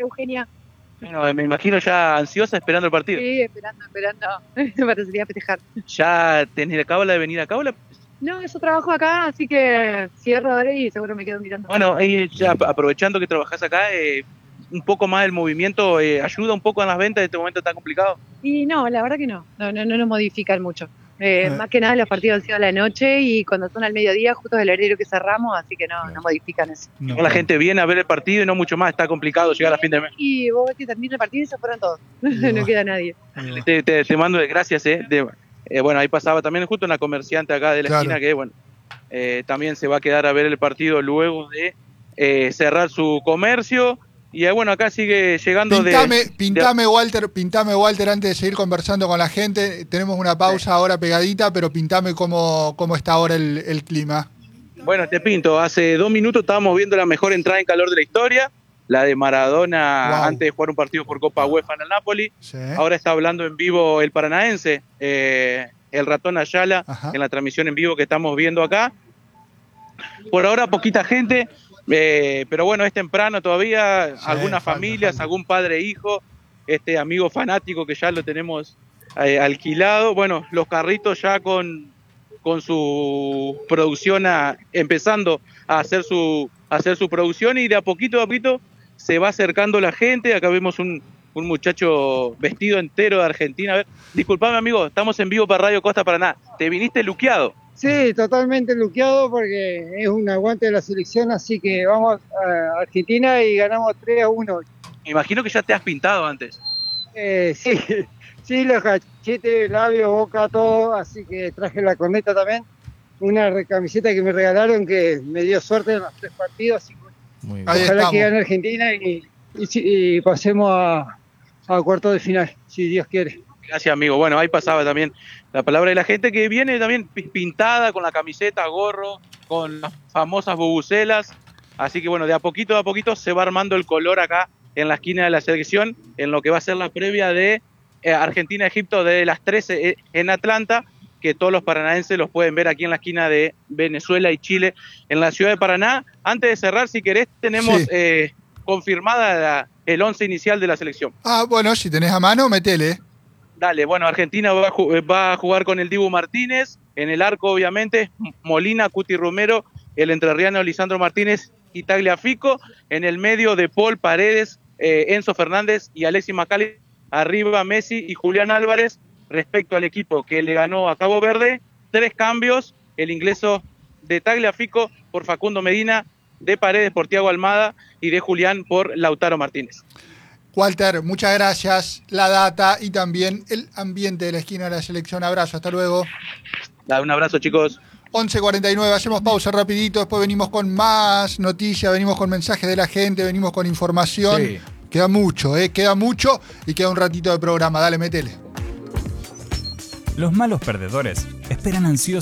Eugenia. Bueno, me imagino ya ansiosa esperando el partido. Sí, esperando para salir a festejar. ¿Ya tenés la cábala de venir a cábala? No, yo trabajo acá, así que cierro ahora y seguro me quedo mirando. Bueno, ya aprovechando que trabajás acá, un poco más del movimiento, ¿ayuda un poco en las ventas en este momento tan complicado? Y no, la verdad que no nos modifican mucho. Más que nada los partidos han sido a la noche y cuando son al mediodía justo es el horario que cerramos, así que no modifican eso. No. La gente viene a ver el partido y no mucho más, está complicado llegar a fin de mes. Y vos ves que termina el partido y se fueron todos, no queda nadie. Te mando gracias, bueno, ahí pasaba también justo una comerciante acá de la esquina que, bueno, también se va a quedar a ver el partido luego de cerrar su comercio. Y bueno, acá sigue llegando Pintame, Walter, antes de seguir conversando con la gente. Tenemos una pausa ahora pegadita, pero pintame cómo está ahora el clima. Bueno, te pinto. Hace 2 minutos estábamos viendo la mejor entrada en calor de la historia, la de Maradona antes de jugar un partido por Copa UEFA en el Napoli. Sí. Ahora está hablando en vivo el paranaense, el ratón Ayala, en la transmisión en vivo que estamos viendo acá. Por ahora poquita gente. Pero bueno, es temprano todavía, algunas familias, algún padre e hijo, amigo fanático que ya lo tenemos alquilado, bueno, los carritos ya con su producción empezando a hacer su producción y de a poquito se va acercando la gente. Acá vemos un muchacho vestido entero de Argentina. A ver, disculpame amigo, estamos en vivo para Radio Costa Paraná, ¿te viniste luqueado? Sí, totalmente luqueado porque es un aguante de la selección, así que vamos a Argentina y ganamos 3-1. Imagino que ya te has pintado antes. Sí, los cachetes, labios, boca, todo, así que traje la corneta también, una camiseta que me regalaron que me dio suerte en los 3 partidos, así que ojalá que gane Argentina y pasemos a cuartos de final, si Dios quiere. Gracias, amigo. Bueno, ahí pasaba también la palabra de la gente que viene también pintada con la camiseta, gorro, con las famosas bubucelas. Así que bueno, de a poquito se va armando el color acá en la esquina de la selección, en lo que va a ser la previa de Argentina-Egipto de las 13 en Atlanta, que todos los paranaenses los pueden ver aquí en la esquina de Venezuela y Chile, en la ciudad de Paraná. Antes de cerrar, si querés, tenemos confirmada el 11 inicial de la selección. Bueno, si tenés a mano, metele. Dale, bueno, Argentina va a jugar con el Dibu Martínez, en el arco obviamente, Molina, Cuti Romero, el entrerriano Lisandro Martínez y Tagliafico, en el medio de Paul Paredes, Enzo Fernández y Alexis McAllister, arriba Messi y Julián Álvarez. Respecto al equipo que le ganó a Cabo Verde, 3 cambios, el ingreso de Tagliafico por Facundo Medina, de Paredes por Thiago Almada y de Julián por Lautaro Martínez. Walter, muchas gracias. La data y también el ambiente de la esquina de la selección. Abrazo, hasta luego. Un abrazo, chicos. 11:49, hacemos pausa rapidito, después venimos con más noticias, venimos con mensajes de la gente, venimos con información. Sí. Queda mucho y queda un ratito de programa. Dale, métele. Los malos perdedores esperan ansiosos